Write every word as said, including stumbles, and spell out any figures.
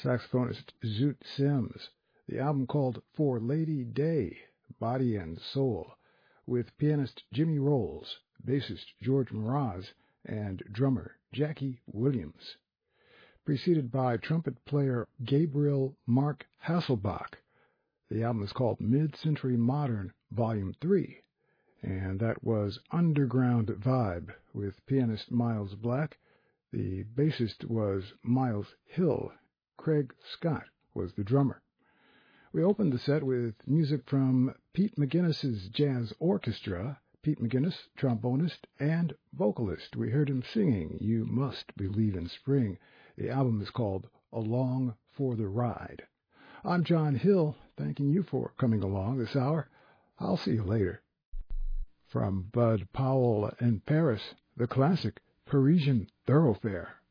saxophonist Zoot Sims. The album called For Lady Day, Body and Soul, with pianist Jimmy Rolls, bassist George Mraz, and drummer Jackie Williams. Preceded by trumpet player Gabriel Mark Hasselbach. The album is called Mid-Century Modern, Volume three, and that was Underground Vibe with pianist Miles Black. The bassist was Miles Hill. Craig Scott was the drummer. We opened the set with music from Pete McGuinness's Jazz Orchestra. Pete McGuinness, trombonist and vocalist. We heard him singing You Must Believe in Spring. The album is called Along for the Ride. I'm John Hill, thanking you for coming along this hour. I'll see you later. From Bud Powell in Paris, the classic Parisian Thoroughfare.